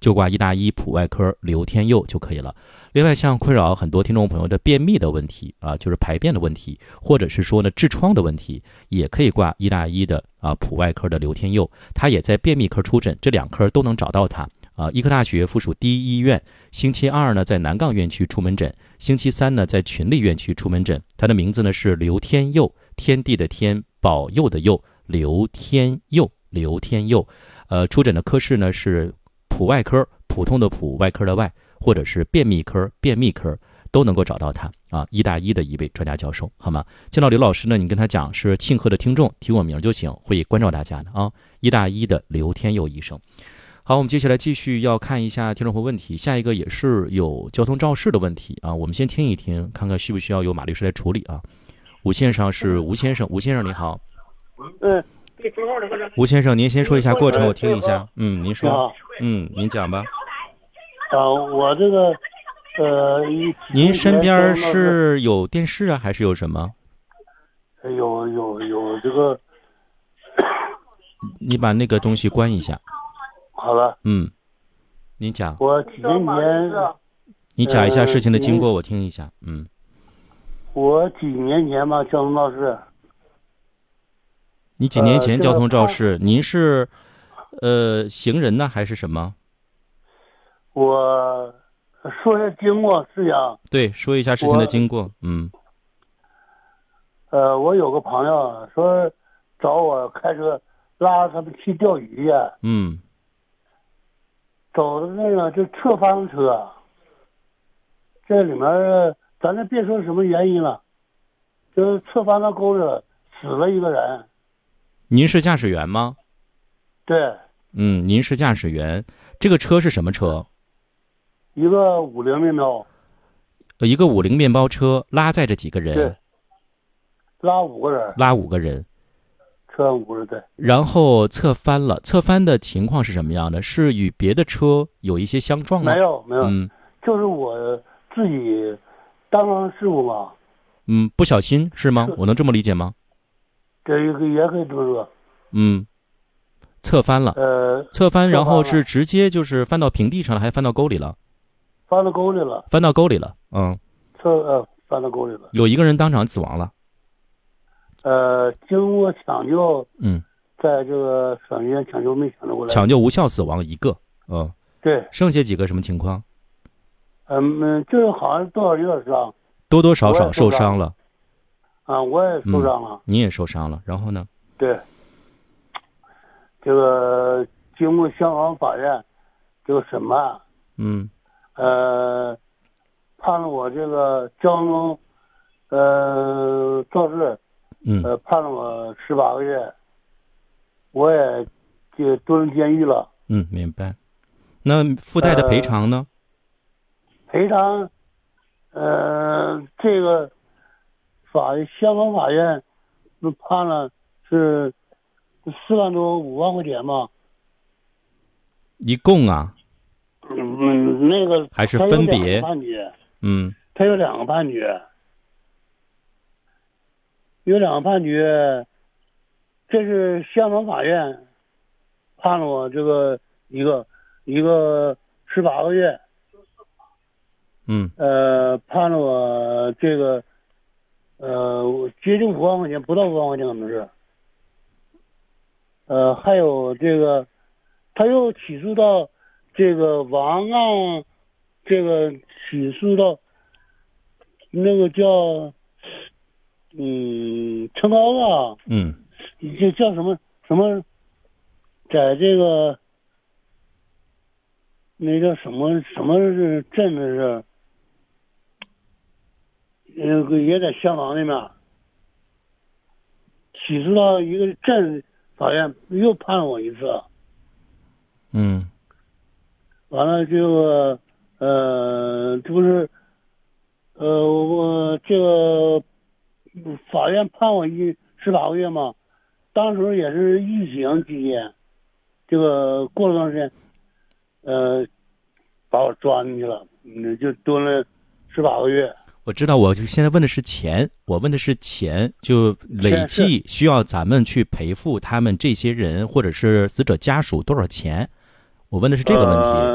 就挂医大医普外科刘天佑就可以了。另外，像困扰很多听众朋友的便秘的问题啊，就是排便的问题，或者是说呢痔疮的问题，也可以挂医大医的普外科的刘天佑，他也在便秘科出诊，这2科都能找到他。医科大学附属第一医院，星期2呢在南岗院区出门诊，星期3呢在群力院区出门诊。他的名字呢是刘天佑，天地的天，保佑的佑，刘天佑，刘天佑。出诊的科室呢是普外科，普通的普，外科的外，或者是便秘科，便秘科都能够找到他医大医的一位专家教授，好吗？见到刘老师呢，你跟他讲是庆贺的听众，提我名就行，会关照大家的医大医的刘天佑医生。好，我们接下来继续要看一下听众朋友问题，下一个也是有交通肇事的问题我们先听一听，看看需不需要由马律师来处理吴先生是吴先生，吴先生你好。吴先生，您先说一下过程，我听一下。您说。您讲吧。 我这个您身边是有电视还是有什么？ 有这个。 你把那个东西关一下。 好了。 您讲。 我几年前。 你讲一下事情的经过，我听一下。 我几年前吧，交通肇事。 你几年前交通肇事？您是行人呢还是什么？ 我说一下经过是想。 对，说一下事情的经过。 我有个朋友说找我开车拉他们去钓鱼去。走的那个就侧方车，这里面咱这别说什么原因了，就是侧方的沟里死了一个人。 您是驾驶员吗？ 对。 您是驾驶员。这个车是什么车？ 一个50面包。 一个50面包车拉载着几个人？ 对，拉5个人。 拉5个人。 车上5个人，对。然后侧翻了，侧翻的情况是什么样的？是与别的车有一些相撞吗？ 没有。就是我自己当事故嘛。 不小心是吗？我能这么理解吗？ 这也可以这么说。 侧翻了。侧翻，然后是直接就是翻到平地上了，还翻到沟里了？ 翻到沟里了。 翻到沟里了。 翻到沟里了。 有一个人当场死亡了。 经过抢救，在这个省医院抢救没抢救过来。 抢救无效死亡1个。 对。 剩下几个什么情况？ 就是好像多少有点伤。 多多少少受伤了。 我也受伤了。 你也受伤了，然后呢？ 对。这个经过香港法院这个审判，判了我这个交通肇事，判了我18个月，我也就蹲监狱了。 明白。那附带的赔偿呢？ 赔偿，这个香港法院判了是4万多5万块钱吧。 一共啊？ 那个还是分别？ 他有2个判决。有2个判决，这是香港法院判了我这个一个18个月。判了我这个接近5万块钱，不到5万块钱可能是。还有这个，他又起诉到这个王案，这个起诉到那个叫陈高啊。这叫什么，在这个那叫什么是镇的是。也在香港那边起诉到一个镇法院，又判了我一次。完了这个这不是我这个法院判我18个月嘛，当时也是疫情期间，这个过了段时间把我抓进去了，就蹲了18个月。 我知道，我就现在问的是钱，我问的是钱，就累计需要咱们去赔付他们这些人或者是死者家属多少钱？我问的是这个问题。